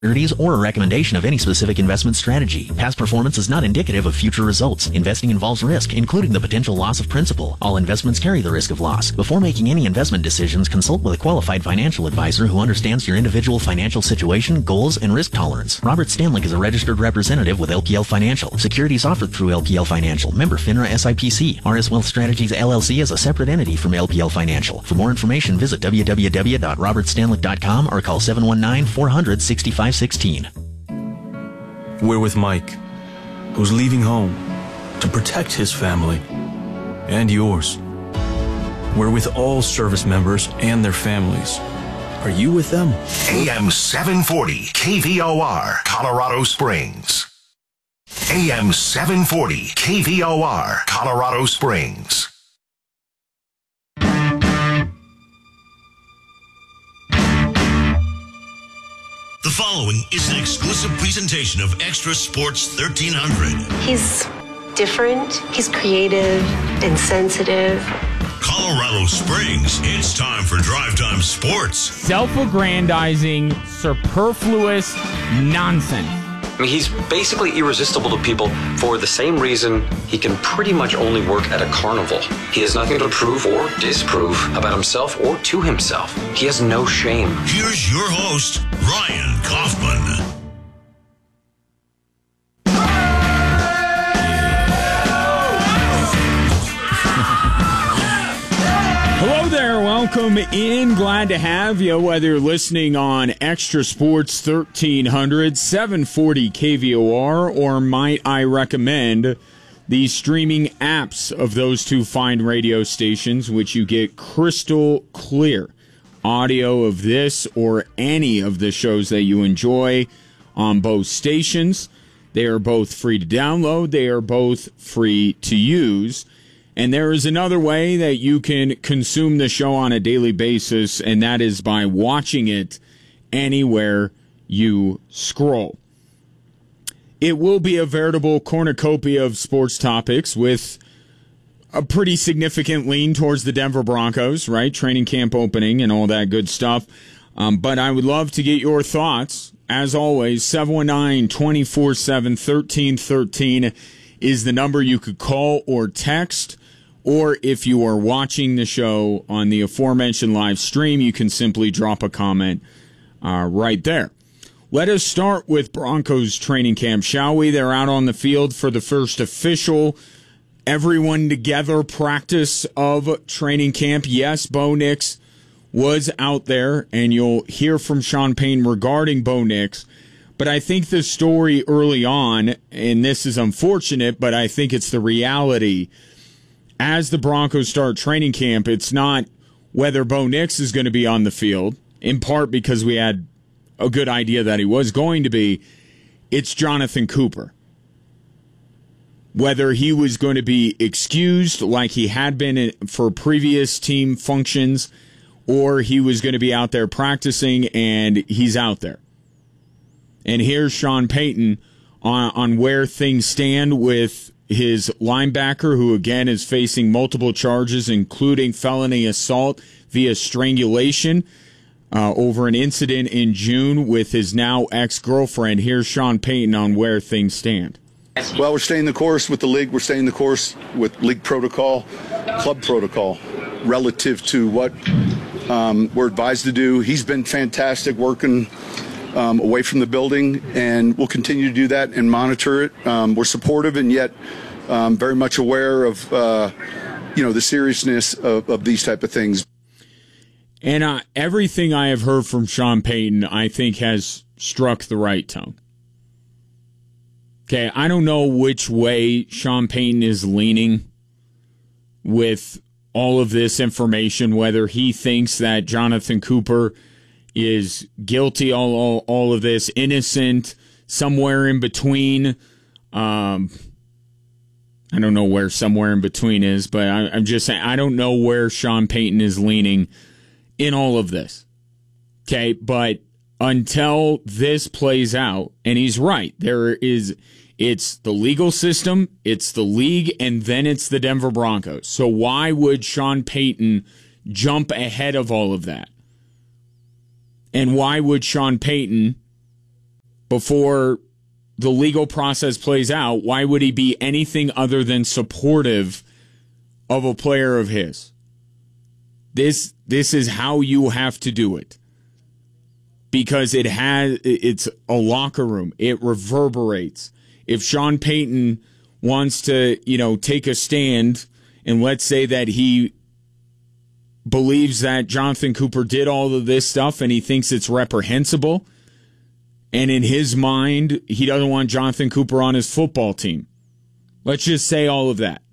securities or a recommendation of any specific investment strategy. Past performance is not indicative of future results. Investing involves risk, including the potential loss of principal. All investments carry the risk of loss. Before making any investment decisions, consult with a qualified financial advisor who understands your individual financial situation, goals, and risk tolerance. Robert Stanlick is a registered representative with LPL Financial. Securities offered through LPL Financial. Member FINRA SIPC. RS Wealth Strategies LLC is a separate entity from LPL Financial. For more information, visit www.robertstanlick.com or call 719-400-6516. We're with Mike, who's leaving home to protect his family and yours. We're with all service members and their families. Are you with them? AM 740 KVOR, Colorado Springs. AM 740 KVOR, Colorado Springs. The following is an exclusive presentation of Extra Sports 1300. He's different, he's creative and sensitive. Colorado Springs, it's time for Drive Time Sports. Self-aggrandizing, superfluous nonsense. I mean, he's basically irresistible to people for the same reason he can pretty much only work at a carnival. He has nothing to prove or disprove about himself or to himself. He has no shame. Here's your host, Ryan Kaufman. Hello there, welcome in. Glad to have you, whether you're listening on Extra Sports 1300, 740 KVOR, or might I recommend the streaming apps of those two fine radio stations, which you get crystal clear audio of this or any of the shows that you enjoy on both stations. They are both free to download. They are both free to use. And there is another way that you can consume the show on a daily basis, and that is by watching it anywhere you scroll. It will be a veritable cornucopia of sports topics with a pretty significant lean towards the Denver Broncos, right? Training camp opening and all that good stuff. But I would love to get your thoughts. As always, 719-247-1313 is the number you could call or text. Or if you are watching the show on the aforementioned live stream, you can simply drop a comment right there. Let us start with Broncos training camp, shall we? They're out on the field for the first official everyone together practice of training camp. Yes, Bo Nix was out there, and you'll hear from Sean Payton regarding Bo Nix. But I think the story early on, and this is unfortunate, but I think it's the reality, as the Broncos start training camp, it's not whether Bo Nix is going to be on the field, in part because we had a good idea that he was going to be. It's Jonathan Cooper. Whether he was going to be excused like he had been for previous team functions, or he was going to be out there practicing, and he's out there. And here's Sean Payton on where things stand with his linebacker, who again is facing multiple charges, including felony assault via strangulation over an incident in June with his now ex-girlfriend. Here's Sean Payton on where things stand. Well, we're staying the course with the league. We're staying the course with league protocol, club protocol, relative to what we're advised to do. He's been fantastic working away from the building, and we'll continue to do that and monitor it. We're supportive and yet very much aware of the seriousness of these type of things. And everything I have heard from Sean Payton, I think, has struck the right tone. Okay, I don't know which way Sean Payton is leaning with all of this information, whether he thinks that Jonathan Cooper is guilty, all of this, innocent, somewhere in between. I don't know where somewhere in between is, but I'm just saying I don't know where Sean Payton is leaning in all of this. Okay, but until this plays out, and he's right, it's the legal system, it's the league, and then it's the Denver Broncos. So why would Sean Payton jump ahead of all of that? And why would Sean Payton before the legal process plays out, why would he be anything other than supportive of a player of his? This is how you have to do it. Because it's a locker room. It reverberates. If Sean Payton wants to, take a stand, and let's say that he believes that Jonathan Cooper did all of this stuff and he thinks it's reprehensible, and in his mind, he doesn't want Jonathan Cooper on his football team. Let's just say all of that.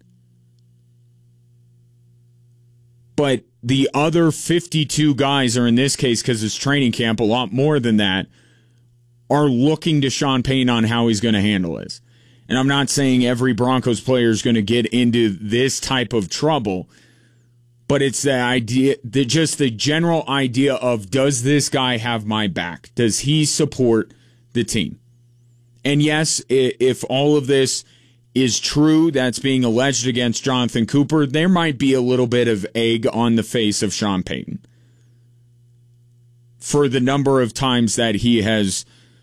But the other 52 guys, or in this case, because it's training camp, a lot more than that, are looking to Sean Payton on how he's going to handle this. And I'm not saying every Broncos player is going to get into this type of trouble, but it's the idea, just the general idea of, does this guy have my back? Does he support the team? And yes, if all of this is true that's being alleged against Jonathan Cooper, there might be a little bit of egg on the face of Sean Payton for the number of times that he has,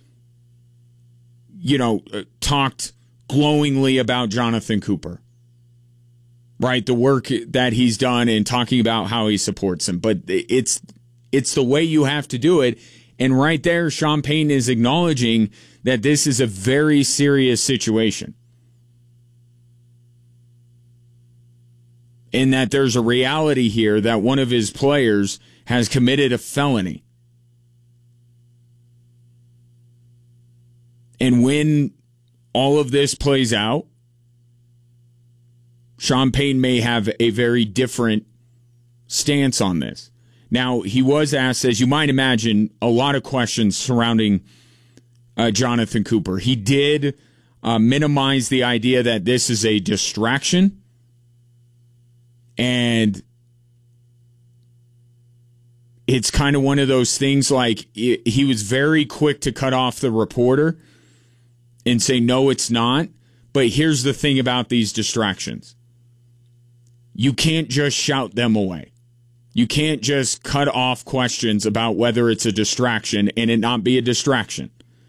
talked glowingly about Jonathan Cooper. Right, the work that he's done and talking about how he supports him. But it's the way you have to do it. And right there, Sean Payton is acknowledging that this is a very serious situation. And that there's a reality here that one of his players has committed a felony. And when all of this plays out, Sean Payton may have a very different stance on this. Now, he was asked, as you might imagine, a lot of questions surrounding Jonathan Cooper. He did minimize the idea that this is a distraction. And it's kind of one of those things like he was very quick to cut off the reporter and say, no, it's not. But here's the thing about these distractions. You can't just shout them away. You can't just cut off questions about whether it's a distraction and it not be a distraction.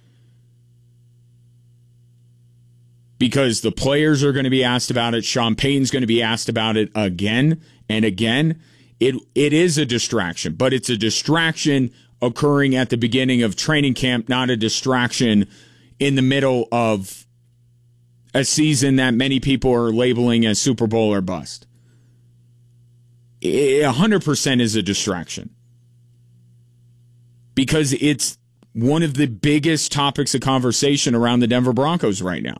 Because the players are going to be asked about it. Sean Payton's going to be asked about it again and again. It is a distraction, but it's a distraction occurring at the beginning of training camp, not a distraction in the middle of a season that many people are labeling as Super Bowl or bust. 100% is a distraction. Because it's one of the biggest topics of conversation around the Denver Broncos right now.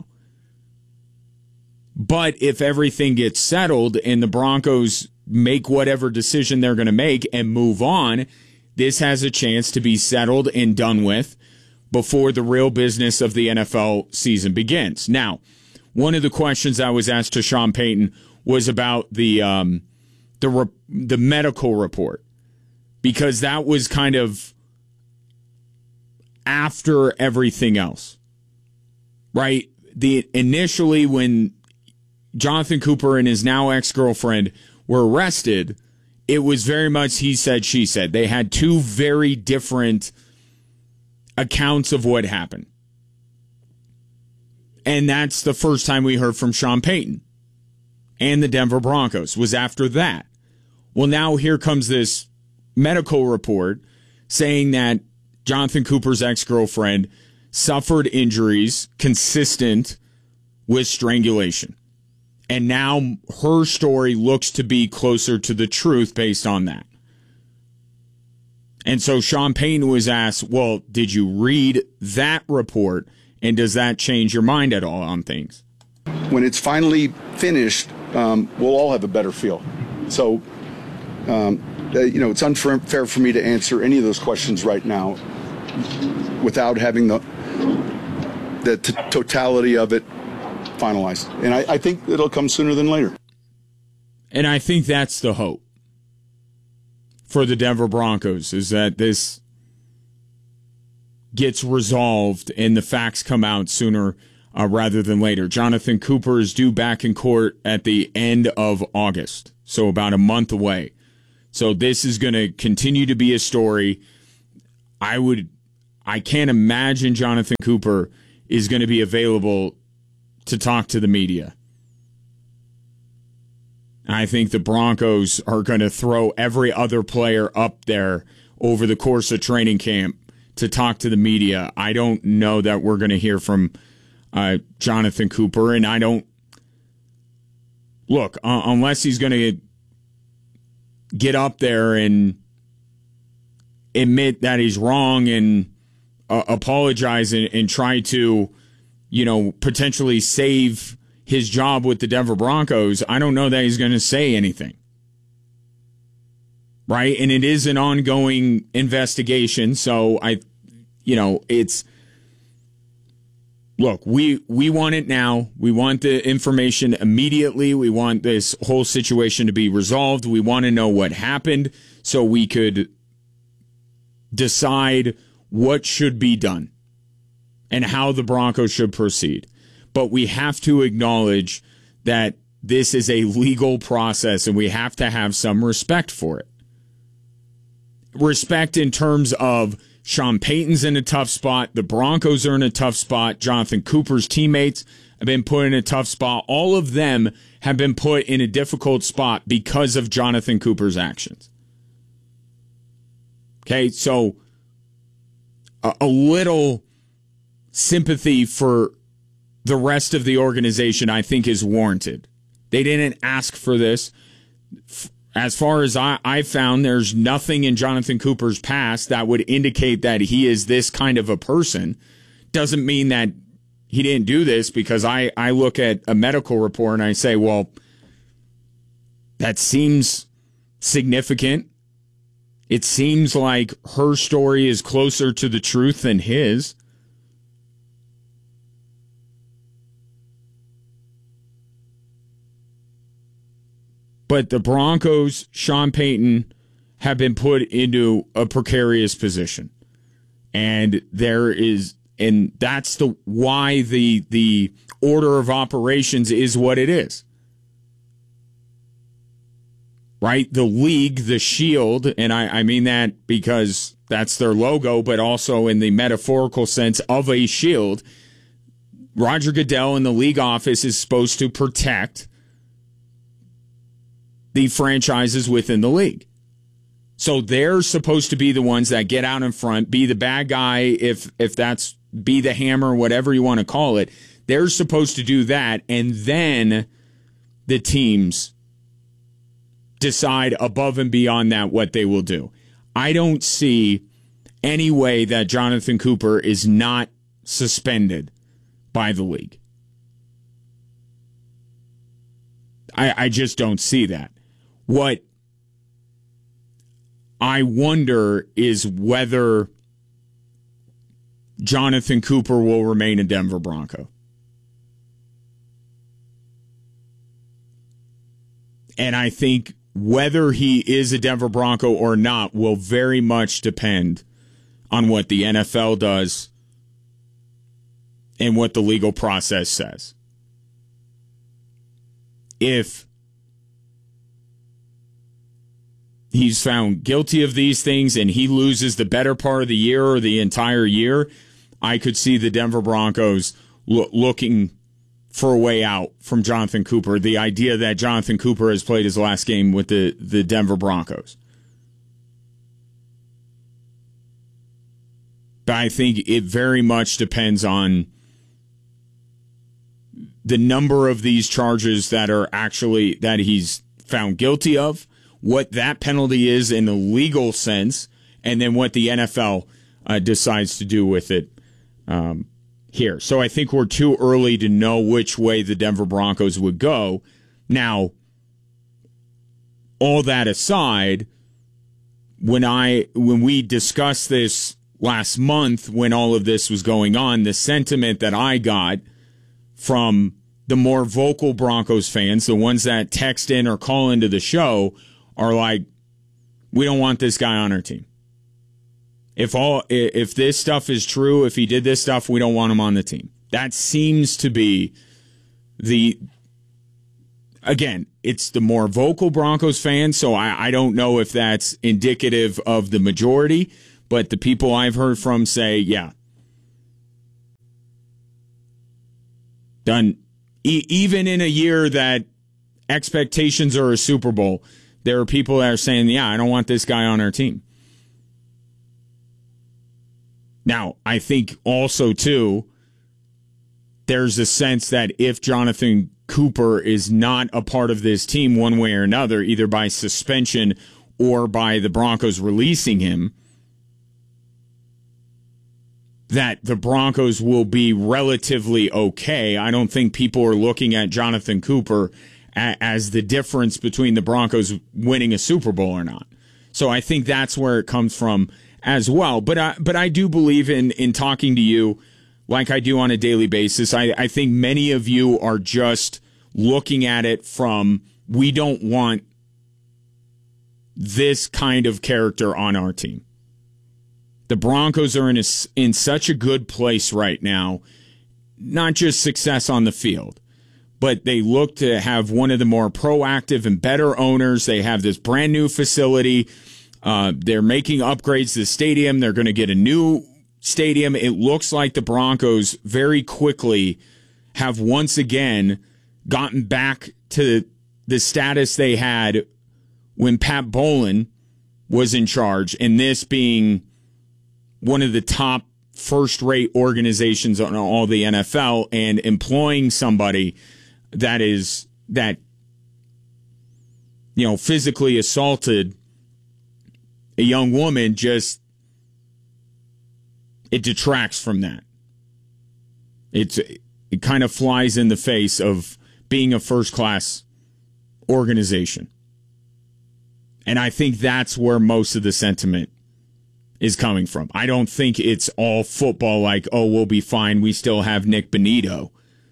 But if everything gets settled and the Broncos make whatever decision they're going to make and move on, this has a chance to be settled and done with before the real business of the NFL season begins. Now, one of the questions I was asked to Sean Payton was about the medical report, because that was kind of after everything else, right? Initially when Jonathan Cooper and his now ex-girlfriend were arrested, it was very much he said, she said. They had two very different accounts of what happened. And that's the first time we heard from Sean Payton and the Denver Broncos, was after that. Well, now here comes this medical report saying that Jonathan Cooper's ex-girlfriend suffered injuries consistent with strangulation. And now her story looks to be closer to the truth based on that. And so Sean Payton was asked, well, did you read that report, and does that change your mind at all on things? When it's finally finished, we'll all have a better feel. So, it's unfair for me to answer any of those questions right now without having the totality of it finalized. And I think it'll come sooner than later. And I think that's the hope for the Denver Broncos, is that this gets resolved and the facts come out sooner rather than later. Jonathan Cooper is due back in court at the end of August, so about a month away. So this is going to continue to be a story. I I can't imagine Jonathan Cooper is going to be available to talk to the media. I think the Broncos are going to throw every other player up there over the course of training camp to talk to the media. I don't know that we're going to hear from Jonathan Cooper, and I don't look unless he's going to get up there and admit that he's wrong and apologize and try to, potentially save his job with the Denver Broncos. I don't know that he's going to say anything. Right? And it is an ongoing investigation. So look, we want it now. We want the information immediately. We want this whole situation to be resolved. We want to know what happened so we could decide what should be done and how the Broncos should proceed. But we have to acknowledge that this is a legal process and we have to have some respect for it. Respect in terms of Sean Payton's in a tough spot. The Broncos are in a tough spot. Jonathan Cooper's teammates have been put in a tough spot. All of them have been put in a difficult spot because of Jonathan Cooper's actions. Okay, so a little sympathy for the rest of the organization, I think, is warranted. They didn't ask for this. As far as I found, there's nothing in Jonathan Cooper's past that would indicate that he is this kind of a person. Doesn't mean that he didn't do this, because I look at a medical report and I say, well, that seems significant. It seems like her story is closer to the truth than his. But the Broncos, Sean Payton, have been put into a precarious position. And that's why the order of operations is what it is. Right? The league, the shield, and I mean that because that's their logo, but also in the metaphorical sense of a shield, Roger Goodell in the league office is supposed to protect the franchises within the league. So they're supposed to be the ones that get out in front, be the bad guy, if that's, be the hammer, whatever you want to call it. They're supposed to do that, and then the teams decide above and beyond that what they will do. I don't see any way that Jonathan Cooper is not suspended by the league. I just don't see that. What I wonder is whether Jonathan Cooper will remain a Denver Bronco. And I think whether he is a Denver Bronco or not will very much depend on what the NFL does and what the legal process says. If he's found guilty of these things and he loses the better part of the year or the entire year, I could see the Denver Broncos looking for a way out from Jonathan Cooper. The idea that Jonathan Cooper has played his last game with the Denver Broncos. But I think it very much depends on the number of these charges that he's found guilty of, what that penalty is in a legal sense, and then what the NFL decides to do with it here. So I think we're too early to know which way the Denver Broncos would go. Now, all that aside, when we discussed this last month, when all of this was going on, the sentiment that I got from the more vocal Broncos fans, the ones that text in or call into the show, are like, we don't want this guy on our team. If this stuff is true, if he did this stuff, we don't want him on the team. That seems to be again, it's the more vocal Broncos fans, so I don't know if that's indicative of the majority, but the people I've heard from say, yeah. Done. Even in a year that expectations are a Super Bowl, there are people that are saying, yeah, I don't want this guy on our team. Now, I think also, too, there's a sense that if Jonathan Cooper is not a part of this team one way or another, either by suspension or by the Broncos releasing him, that the Broncos will be relatively okay. I don't think people are looking at Jonathan Cooper as the difference between the Broncos winning a Super Bowl or not. So I think that's where it comes from as well. But I do believe in talking to you like I do on a daily basis. I think many of you are just looking at it from, we don't want this kind of character on our team. The Broncos are in such a good place right now, not just success on the field, but they look to have one of the more proactive and better owners. They have this brand new facility. They're making upgrades to the stadium. They're going to get a new stadium. It looks like the Broncos very quickly have once again gotten back to the status they had when Pat Bowlen was in charge, and this being one of the top first-rate organizations on all the NFL, and employing somebody that physically assaulted a young woman, just it detracts from that. It kind of flies in the face of being a first-class organization. And I think that's where most of the sentiment is coming from. I don't think it's all football like, oh, we'll be fine, we still have Nick Bonito.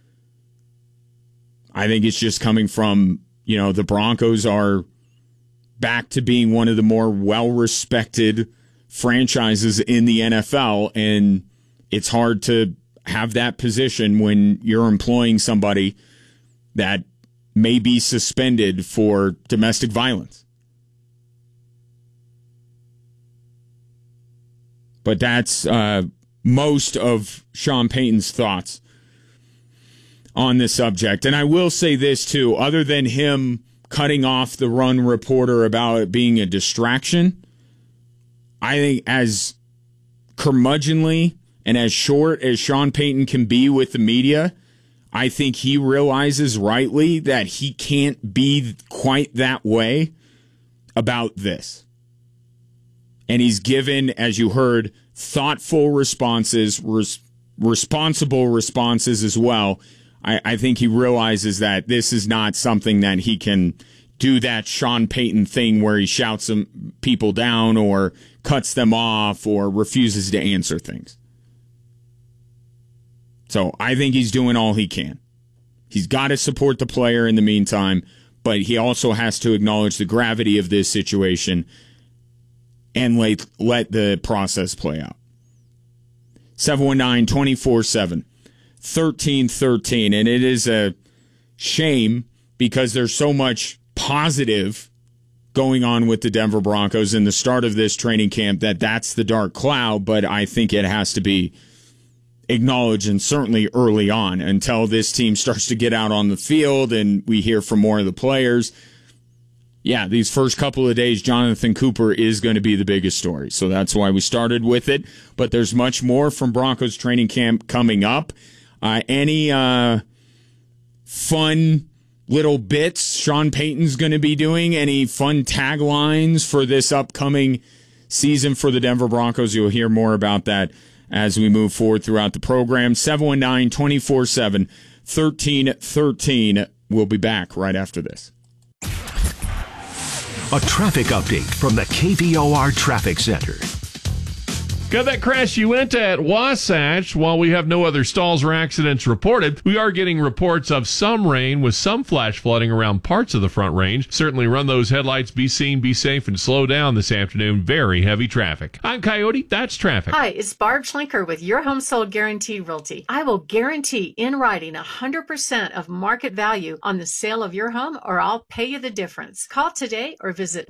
I think it's just coming from, the Broncos are back to being one of the more well-respected franchises in the NFL, and it's hard to have that position when you're employing somebody that may be suspended for domestic violence. But that's most of Sean Payton's thoughts on this subject. And I will say this, too. Other than him cutting off the run reporter about it being a distraction, I think as curmudgeonly and as short as Sean Payton can be with the media, I think he realizes rightly that he can't be quite that way about this. And he's given, as you heard, thoughtful responses, responsible responses as well. I think he realizes that this is not something that he can do that Sean Payton thing where he shouts some people down or cuts them off or refuses to answer things. So I think he's doing all he can. He's got to support the player in the meantime, but he also has to acknowledge the gravity of this situation and let the process play out. 719-247-1313. And it is a shame because there's so much positive going on with the Denver Broncos in the start of this training camp that's the dark cloud, but I think it has to be acknowledged, and certainly early on, until this team starts to get out on the field and we hear from more of the players. Yeah, these first couple of days, Jonathan Cooper is going to be the biggest story. So that's why we started with it. But there's much more from Broncos training camp coming up. Any fun little bits Sean Payton's going to be doing? Any fun taglines for this upcoming season for the Denver Broncos? You'll hear more about that as we move forward throughout the program. 719-247-1313. We'll be back right after this. A traffic update from the KVOR Traffic Center. Got that crash Uinta at Wasatch. While we have no other stalls or accidents reported, we are getting reports of some rain with some flash flooding around parts of the Front Range. Certainly run those headlights, be seen, be safe, and slow down this afternoon. Very heavy traffic. I'm Coyote. That's traffic. Hi, it's Barb Schlenker with Your Home Sold Guaranteed Realty. I will guarantee in writing 100% of market value on the sale of your home, or I'll pay you the difference. Call today or visit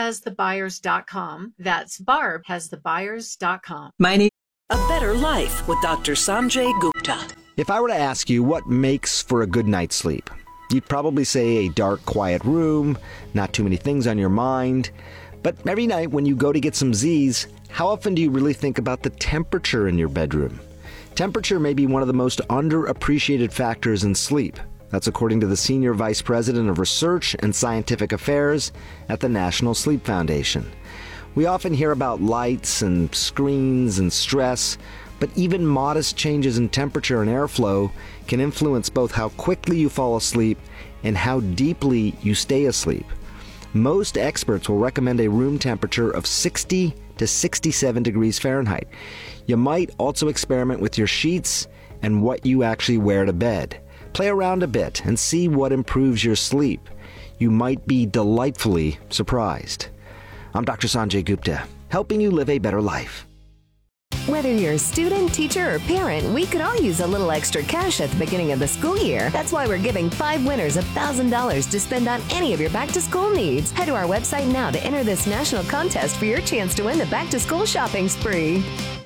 barbhasthebuyers.com. That's barbhasthebuyers.com. A better life with Dr. Sanjay Gupta. If I were to ask you what makes for a good night's sleep, you'd probably say a dark, quiet room, not too many things on your mind. But every night when you go to get some Z's, how often do you really think about the temperature in your bedroom? Temperature may be one of the most underappreciated factors in sleep. That's according to the Senior Vice President of Research and Scientific Affairs at the National Sleep Foundation. We often hear about lights and screens and stress, but even modest changes in temperature and airflow can influence both how quickly you fall asleep and how deeply you stay asleep. Most experts will recommend a room temperature of 60 to 67 degrees Fahrenheit. You might also experiment with your sheets and what you actually wear to bed. Play around a bit and see what improves your sleep. You might be delightfully surprised. I'm Dr. Sanjay Gupta, helping you live a better life. Whether you're a student, teacher, or parent, we could all use a little extra cash at the beginning of the school year. That's why we're giving 5 winners $1,000 to spend on any of your back-to-school needs. Head to our website now to enter this national contest for your chance to win the back-to-school shopping spree.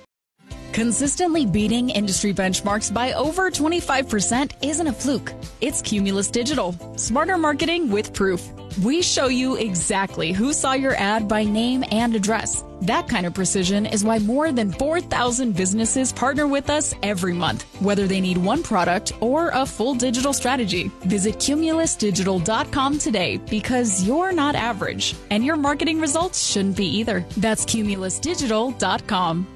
Consistently beating industry benchmarks by over 25% isn't a fluke. It's Cumulus Digital. Smarter marketing with proof. We show you exactly who saw your ad by name and address. That kind of precision is why more than 4,000 businesses partner with us every month, whether they need one product or a full digital strategy. Visit cumulusdigital.com today, because you're not average, and your marketing results shouldn't be either. That's cumulusdigital.com.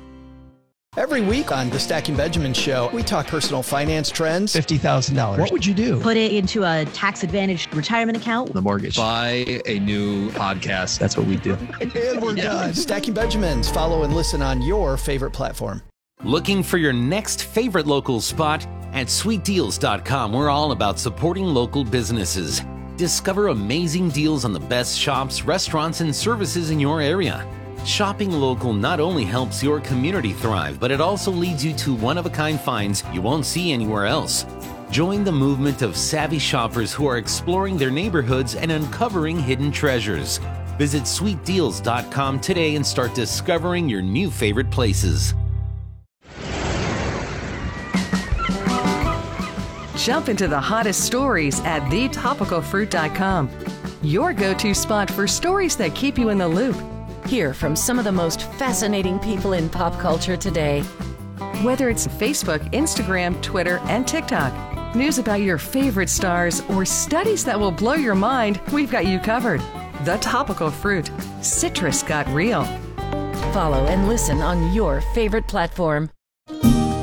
Every week on the Stacking Benjamin Show, we talk personal finance trends. $50,000. What would you do? Put it into a tax-advantaged retirement account. The mortgage. Buy a new podcast. That's what we do. And we're done. Stacking Benjamins. Follow and listen on your favorite platform. Looking for your next favorite local spot? At sweetdeals.com, we're all about supporting local businesses. Discover amazing deals on the best shops, restaurants, and services in your area. Shopping local not only helps your community thrive, but it also leads you to one-of-a-kind finds you won't see anywhere else. Join the movement of savvy shoppers who are exploring their neighborhoods and uncovering hidden treasures. Visit sweetdeals.com today and start discovering your new favorite places. Jump into the hottest stories at thetopicalfruit.com. Your go-to spot for stories that keep you in the loop. Hear from some of the most fascinating people in pop culture today. Whether it's Facebook, Instagram, Twitter, and TikTok, news about your favorite stars, or studies that will blow your mind, we've got you covered. The Topical Fruit. Citrus got real. Follow and listen on your favorite platform.